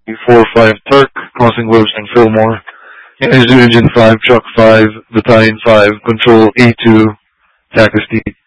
45 Turk, crossing Wilson and Fillmore. Engine 5, Truck 5, Battalion 5, Control A2, Taco Steep.